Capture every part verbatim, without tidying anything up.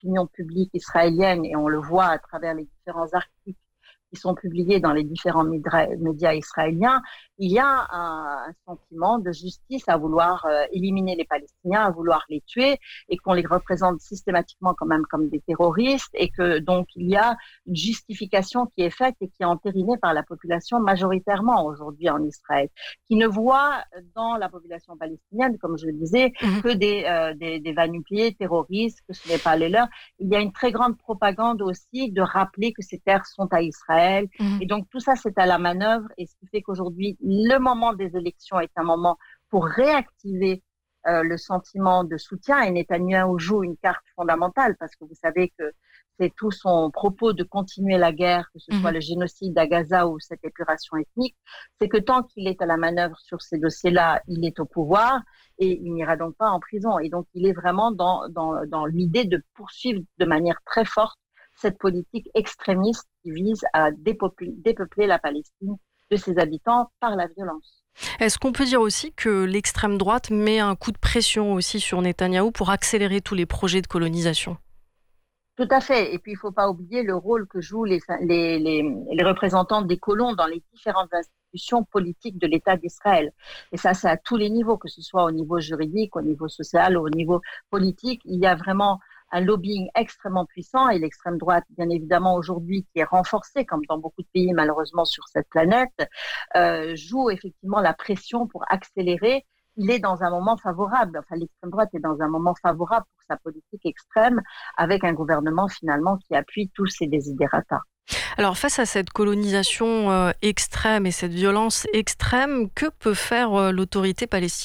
l'opinion publique israélienne, et on le voit à travers les différents articles qui sont publiés dans les différents médias israéliens, il y a un, un sentiment de justice à vouloir euh, éliminer les Palestiniens, à vouloir les tuer, et qu'on les représente systématiquement quand même comme des terroristes, et que donc il y a une justification qui est faite et qui est entérinée par la population majoritairement aujourd'hui en Israël, qui ne voit dans la population palestinienne, comme je le disais, mmh. que des, euh, des, des va-nu-pieds terroristes, que ce n'est pas les leurs. Il y a une très grande propagande aussi de rappeler que ces terres sont à Israël. Mmh. Et donc tout ça, c'est à la manœuvre, et ce qui fait qu'aujourd'hui, le moment des élections est un moment pour réactiver euh, le sentiment de soutien, et Netanyahou joue une carte fondamentale, parce que vous savez que c'est tout son propos de continuer la guerre, que ce mmh. soit le génocide à Gaza ou cette épuration ethnique, c'est que tant qu'il est à la manœuvre sur ces dossiers-là, il est au pouvoir, et il n'ira donc pas en prison. Et donc il est vraiment dans, dans, dans l'idée de poursuivre de manière très forte cette politique extrémiste qui vise à dépeupler, dépeupler la Palestine de ses habitants par la violence. Est-ce qu'on peut dire aussi que l'extrême droite met un coup de pression aussi sur Netanyahou pour accélérer tous les projets de colonisation ? Tout à fait. Et puis, il ne faut pas oublier le rôle que jouent les, les, les, les représentants des colons dans les différentes institutions politiques de l'État d'Israël. Et ça, c'est à tous les niveaux, que ce soit au niveau juridique, au niveau social, au niveau politique. Il y a vraiment un lobbying extrêmement puissant, et l'extrême droite, bien évidemment, aujourd'hui, qui est renforcée, comme dans beaucoup de pays, malheureusement, sur cette planète, euh, joue effectivement la pression pour accélérer. Il est dans un moment favorable, enfin l'extrême droite est dans un moment favorable pour sa politique extrême, avec un gouvernement finalement qui appuie tous ses desiderata. Alors face à cette colonisation euh, extrême et cette violence extrême, que peut faire euh, l'autorité palestinienne ?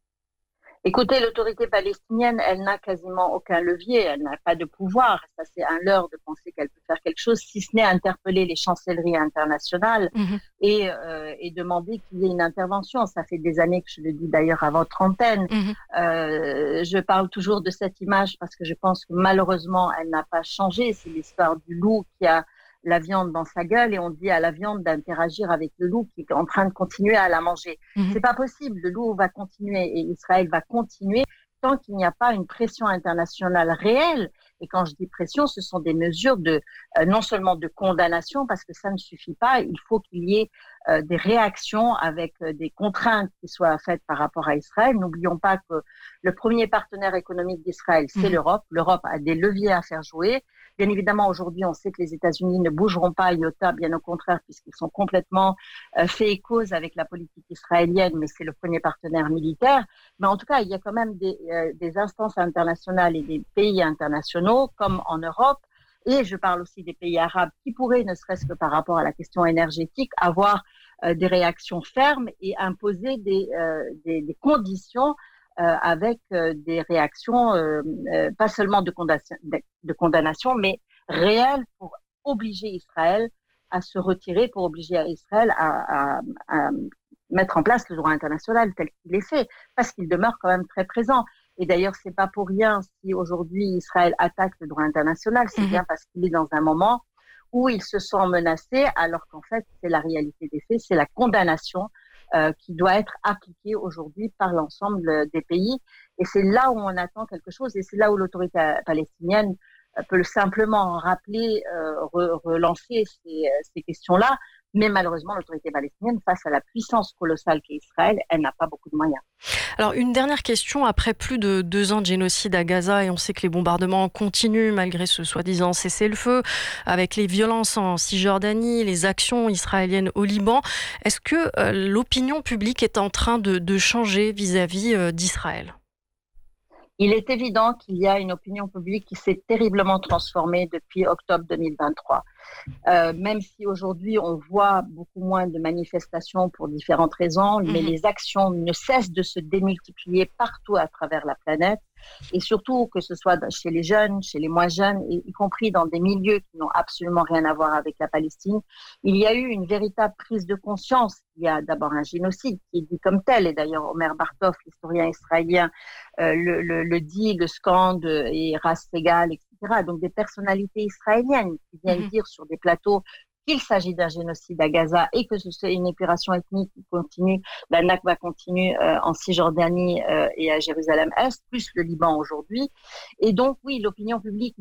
Écoutez, l'autorité palestinienne, elle n'a quasiment aucun levier, elle n'a pas de pouvoir. Ça, c'est un leurre de penser qu'elle peut faire quelque chose, si ce n'est interpeller les chancelleries internationales mmh. et, euh, et demander qu'il y ait une intervention. Ça fait des années que je le dis d'ailleurs à votre antenne. Mmh. Euh, je parle toujours de cette image parce que je pense que malheureusement, elle n'a pas changé. C'est l'histoire du loup qui a la viande dans sa gueule, et on dit à la viande d'interagir avec le loup qui est en train de continuer à la manger. Mmh. C'est pas possible. Le loup va continuer et Israël va continuer tant qu'il n'y a pas une pression internationale réelle. Et quand je dis pression, ce sont des mesures de euh, non seulement de condamnation, parce que ça ne suffit pas. Il faut qu'il y ait euh, des réactions avec euh, des contraintes qui soient faites par rapport à Israël. N'oublions pas que le premier partenaire économique d'Israël, c'est mmh. l'Europe. L'Europe a des leviers à faire jouer. Bien évidemment, aujourd'hui, on sait que les États-Unis ne bougeront pas à iota, bien au contraire, puisqu'ils sont complètement euh, faits et cause avec la politique israélienne, mais c'est le premier partenaire militaire. Mais en tout cas, il y a quand même des, euh, des instances internationales et des pays internationaux, comme en Europe, et je parle aussi des pays arabes, qui pourraient, ne serait-ce que par rapport à la question énergétique, avoir euh, des réactions fermes et imposer des, euh, des, des conditions Euh, avec euh, des réactions euh, euh, pas seulement de condamnation, de, de condamnation, mais réelles pour obliger Israël à se retirer, pour obliger Israël à, à, à mettre en place le droit international tel qu'il est fait, parce qu'il demeure quand même très présent. Et d'ailleurs, c'est pas pour rien si aujourd'hui Israël attaque le droit international, c'est mmh. bien parce qu'il est dans un moment où il se sent menacé, alors qu'en fait, c'est la réalité des faits, c'est la condamnation Euh, qui doit être appliquée aujourd'hui par l'ensemble des pays. Et c'est là où on attend quelque chose, et c'est là où l'autorité palestinienne peut simplement rappeler, euh, re- relancer ces, ces questions-là. Mais malheureusement, l'autorité palestinienne, face à la puissance colossale qu'est Israël, elle n'a pas beaucoup de moyens. Alors, une dernière question. Après plus de deux ans de génocide à Gaza, et on sait que les bombardements continuent malgré ce soi-disant cessez-le-feu, avec les violences en Cisjordanie, les actions israéliennes au Liban, est-ce que euh, l'opinion publique est en train de, de changer vis-à-vis euh, d'Israël ? Il est évident qu'il y a une opinion publique qui s'est terriblement transformée depuis octobre deux mille vingt-trois. Euh, même si aujourd'hui on voit beaucoup moins de manifestations pour différentes raisons, mmh. mais les actions ne cessent de se démultiplier partout à travers la planète, et surtout que ce soit chez les jeunes, chez les moins jeunes, et y compris dans des milieux qui n'ont absolument rien à voir avec la Palestine. Il y a eu une véritable prise de conscience. Il y a d'abord un génocide qui est dit comme tel, et d'ailleurs Omer Bartov, l'historien israélien, euh, le, le, le dit, le scande, et race égale, et cetera. Donc des personnalités israéliennes qui viennent mmh. dire sur des plateaux qu'il s'agit d'un génocide à Gaza et que c'est une épuration ethnique qui continue, la Nakba continue euh, en Cisjordanie euh, et à Jérusalem-Est, plus le Liban aujourd'hui. Et donc, oui, l'opinion publique